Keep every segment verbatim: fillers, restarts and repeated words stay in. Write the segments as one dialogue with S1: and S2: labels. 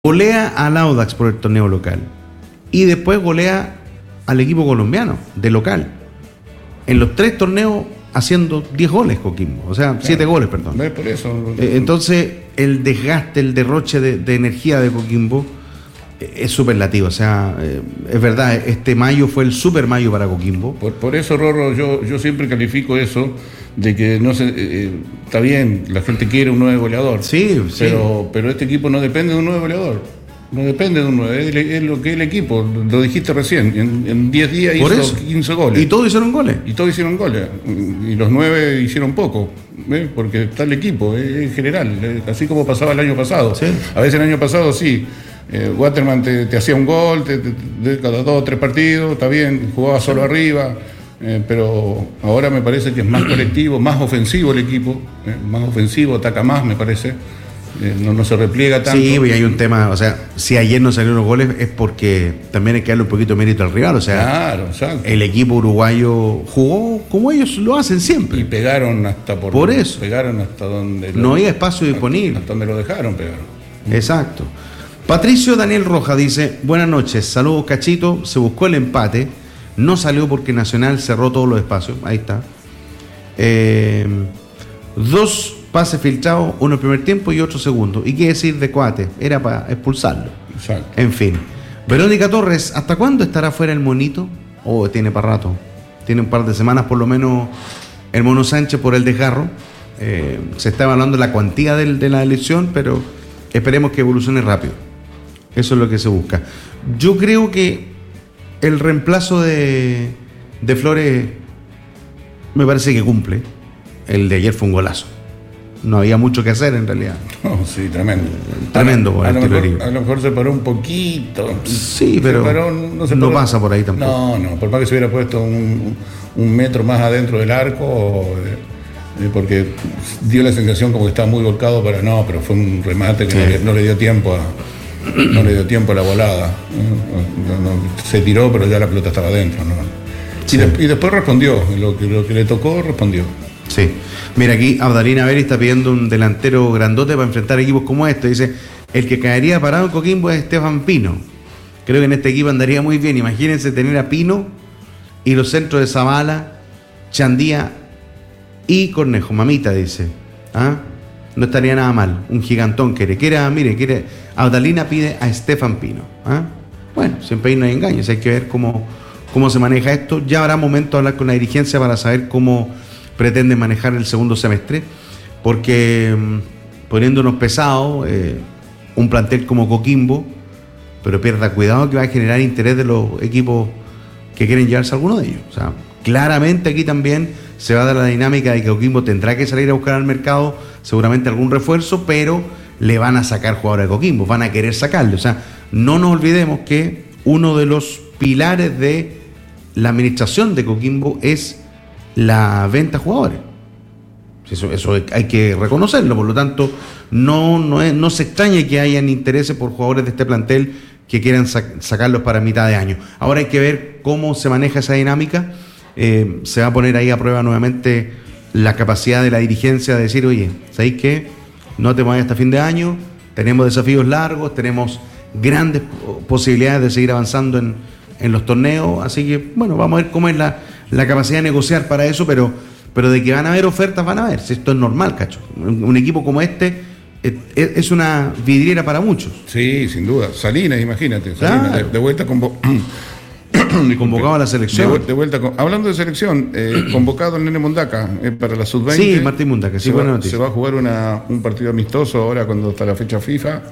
S1: golea al Audax por el torneo local y después golea al equipo colombiano de local. En los tres torneos haciendo diez goles Coquimbo, o sea, claro, siete goles, perdón.
S2: ¿Ves? Por eso.
S1: Eh, entonces, el desgaste, el derroche de, de energía de Coquimbo eh, es superlativo. O sea, eh, es verdad, este mayo fue el super mayo para Coquimbo.
S2: Por, por eso, Rorro, yo, yo siempre califico eso de que no se, eh, está bien, la gente quiere un nueve goleador.
S1: Sí,
S2: pero,
S1: sí.
S2: pero este equipo no depende de un nueve goleador. No depende de un nueve, es, es lo que es el equipo, lo dijiste recién, en, en diez días
S1: por
S2: hizo
S1: eso.
S2: quince goles.
S1: Y todos hicieron goles.
S2: Y todos hicieron goles. Y los nueve hicieron poco, ¿ves? Porque está el equipo, eh, en general, eh, así como pasaba el año pasado.
S1: Sí.
S2: A veces el año pasado sí, eh, Waterman te, te hacía un gol, te, te, de cada dos o tres partidos, está bien, jugaba solo arriba, eh, pero ahora me parece que es más colectivo, más ofensivo el equipo, eh, más ofensivo, ataca más, me parece. Eh, no, no se repliega tanto.
S1: Sí, y hay un tema, o sea, si ayer no salieron los goles es porque también hay que darle un poquito de mérito al rival, o sea,
S2: claro, exacto.
S1: El equipo uruguayo jugó como ellos lo hacen siempre.
S2: Y pegaron hasta por,
S1: por eso.
S2: Pegaron hasta donde
S1: no lo, había espacio disponible.
S2: Hasta donde lo dejaron, pegaron.
S1: Exacto. Patricio Daniel Rojas dice: buenas noches, saludos Cachito, se buscó el empate, no salió porque Nacional cerró todos los espacios, ahí está. Eh, dos pases filtrados, uno el primer tiempo y otro segundo. ¿Y qué decir de Coate? Era para expulsarlo.
S2: Exacto.
S1: En fin. Verónica Torres, ¿hasta cuándo estará fuera el monito? Oh, tiene para rato. Tiene un par de semanas por lo menos el Mono Sánchez por el desgarro. Eh, se está evaluando la cuantía de, de la lesión, pero esperemos que evolucione rápido. Eso es lo que se busca. Yo creo que el reemplazo de, de Flores me parece que cumple. El de ayer fue un golazo. No había mucho que hacer en realidad.
S2: Oh, sí, tremendo.
S1: Tremendo.
S2: A, a, lo mejor, a lo mejor se paró un poquito.
S1: Sí, pero
S2: paró, no, se
S1: no pasa por ahí tampoco.
S2: No, no, por más que se hubiera puesto un, un metro más adentro del arco, eh, porque dio la sensación como que estaba muy volcado para no, pero fue un remate que sí. no, le, no le dio tiempo a, no le dio tiempo a la volada. No, no, no, se tiró, pero ya la pelota estaba adentro. ¿no? Sí. Y, de, y después respondió, lo que, lo que le tocó respondió.
S1: Sí. Mira, aquí Abdalina Beri está pidiendo un delantero grandote para enfrentar equipos como este. Dice, el que caería parado en Coquimbo es Estefan Pino. Creo que en este equipo andaría muy bien. Imagínense tener a Pino y los centros de Zavala, Chandía y Cornejo. Mamita, dice. ¿Ah? No estaría nada mal. Un gigantón quiere. Quiere, mire, quiere. Abdalina pide a Estefan Pino. ¿Ah? Bueno, siempre ahí no hay engaños. Hay que ver cómo, cómo se maneja esto. Ya habrá momento de hablar con la dirigencia para saber cómo pretende manejar el segundo semestre, porque poniéndonos pesados, eh, un plantel como Coquimbo, pero pierda cuidado que va a generar interés de los equipos que quieren llevarse a alguno de ellos. O sea, claramente aquí también se va a dar la dinámica de que Coquimbo tendrá que salir a buscar al mercado seguramente algún refuerzo, pero le van a sacar jugadores de Coquimbo, van a querer sacarle. O sea, no nos olvidemos que uno de los pilares de la administración de Coquimbo es la venta de jugadores. Eso, eso hay que reconocerlo, por lo tanto no, no, es, no se extrañe que hayan intereses por jugadores de este plantel que quieran sac- sacarlos para mitad de año. Ahora hay que ver cómo se maneja esa dinámica. Eh, se va a poner ahí a prueba nuevamente la capacidad de la dirigencia de decir, oye, ¿sabéis qué? No te vayas hasta fin de año, tenemos desafíos largos, tenemos grandes posibilidades de seguir avanzando en, en los torneos, así que bueno, vamos a ver cómo es la la capacidad de negociar para eso, pero, pero de que van a haber ofertas, van a haber. Esto es normal, Cacho. Un, un equipo como este es, es una vidriera para muchos.
S2: Sí, sin duda. Salinas, imagínate.
S1: Claro.
S2: Salinas, de, de vuelta convo...
S1: convocado a la selección.
S2: De, de vuelta con... Hablando de selección, eh, convocado el Nene Mondaca eh, para la sub veinte.
S1: Sí, Martín Mondaca, sí,
S2: se
S1: buena
S2: va,
S1: noticia.
S2: Se va a jugar una, un partido amistoso ahora cuando está la fecha FIFA.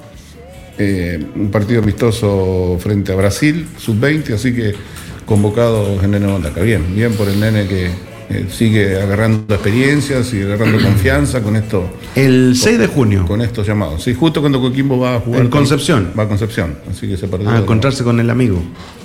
S2: Eh, un partido amistoso frente a Brasil, sub veinte, así que convocado el Nene Mondaca. Bien, bien por el Nene que eh, sigue agarrando experiencias, sigue agarrando confianza con esto.
S1: El seis de junio.
S2: Con estos llamados. Sí, justo cuando Coquimbo va a jugar.
S1: En Concepción.
S2: Va a Concepción, así que se perdió.
S1: A encontrarse con el amigo.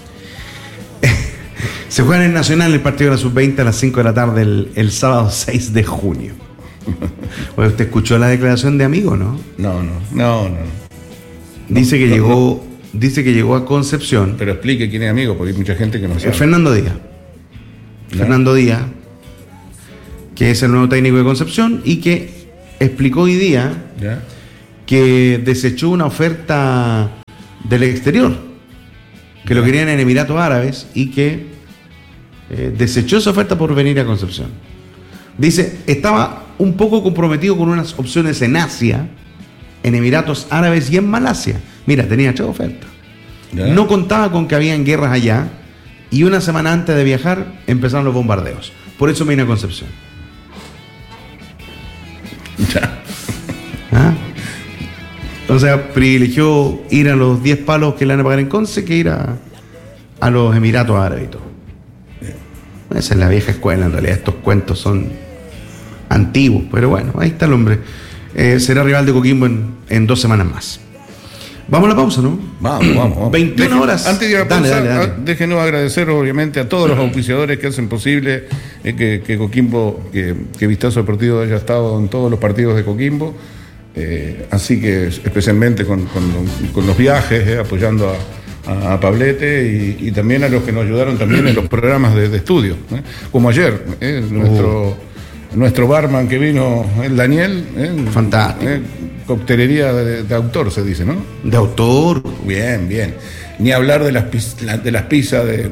S1: Se juega en el Nacional el partido de la sub veinte a las cinco de la tarde el, el sábado seis de junio. Oye, ¿usted escuchó la declaración de amigo, no?
S2: No, no, no, no.
S1: Dice que
S2: no,
S1: llegó... No. Dice que llegó a Concepción.
S2: Pero explique quién es amigo, porque hay mucha gente que no sabe.
S1: Fernando Díaz. ¿No? Fernando Díaz, que es el nuevo técnico de Concepción y que explicó hoy día
S2: ¿Ya?
S1: que desechó una oferta del exterior, que lo querían en Emiratos Árabes y que eh, desechó esa oferta por venir a Concepción. Dice, estaba un poco comprometido con unas opciones en Asia, en Emiratos Árabes y en Malasia. Mira, tenía tres ofertas. ¿Ya? No contaba con que habían guerras allá y una semana antes de viajar empezaron los bombardeos. Por eso me vine a Concepción.
S2: Ya.
S1: ¿Ah? O sea, privilegió ir a los diez palos que le van a pagar en Conce que ir a, a los Emiratos Árabes y todo. Esa es la vieja escuela, en realidad. Estos cuentos son antiguos, pero bueno, ahí está el hombre. Eh, será rival de Coquimbo en, en dos semanas más. Vamos a la pausa, ¿no?
S2: Vamos, vamos, vamos.
S1: veintiuna
S2: Deje,
S1: horas.
S2: Antes de ir a la pausa,
S1: dale, dale, dale.
S2: déjenos agradecer obviamente a todos los auspiciadores que hacen posible eh, que, que Coquimbo, que, que Vistazo Deportivo haya estado en todos los partidos de Coquimbo. Eh, así que especialmente con, con, con los viajes, eh, apoyando a, a, a Pablete y, y también a los que nos ayudaron también en los programas de, de estudio, eh, como ayer, eh, nuestro, uh. nuestro barman que vino, el Daniel, eh,
S1: fantástico.
S2: Eh, coctelería de, de autor se dice, ¿no?
S1: De autor.
S2: Bien, bien. Ni hablar de las, de las pizzas de,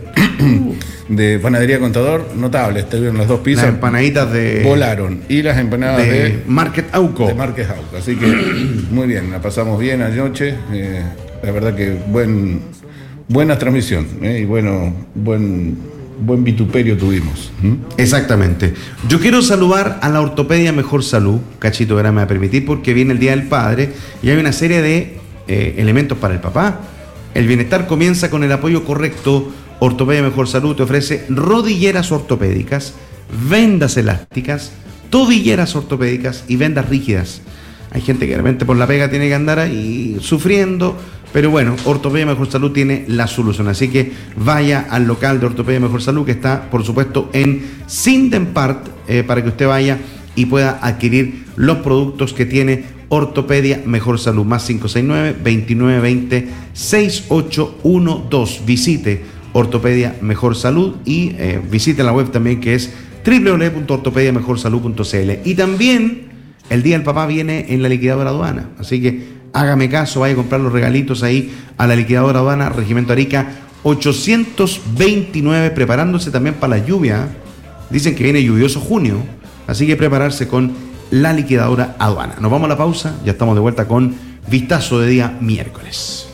S2: de Panadería Contador, notables. Estuvieron las dos pizzas.
S1: Las empanaditas de...
S2: Volaron. Y las empanadas de...
S1: de Market Auco.
S2: De Market Auco. Así que muy bien, la pasamos bien anoche. Eh, la verdad que buen, buena transmisión. Eh, y bueno, buen, buen vituperio tuvimos. ¿Mm?
S1: Exactamente. Yo quiero saludar a la Ortopedia Mejor Salud. Cachito, ahora me va a permitir porque viene el Día del Padre y hay una serie de eh, elementos para el papá. El bienestar comienza con el apoyo correcto. Ortopedia Mejor Salud te ofrece rodilleras ortopédicas, vendas elásticas, tobilleras ortopédicas y vendas rígidas. Hay gente que realmente por la pega tiene que andar ahí sufriendo, pero bueno, Ortopedia Mejor Salud tiene la solución. Así que vaya al local de Ortopedia Mejor Salud, que está, por supuesto, en Sindenpart, eh, para que usted vaya y pueda adquirir los productos que tiene Ortopedia Mejor Salud. Más cinco seis nueve, veintinueve veinte, sesenta y ocho doce. Visite Ortopedia Mejor Salud y eh, visite la web también, que es doble u doble u doble u punto ortopedia mejor salud punto c l. Y también el Día del Papá viene en la liquidadora aduana, así que hágame caso, vaya a comprar los regalitos ahí a la liquidadora aduana, Regimiento Arica ochocientos veintinueve, preparándose también para la lluvia. Dicen que viene lluvioso junio, así que prepararse con la liquidadora aduana. Nos vamos a la pausa, ya estamos de vuelta con Vistazo de día miércoles.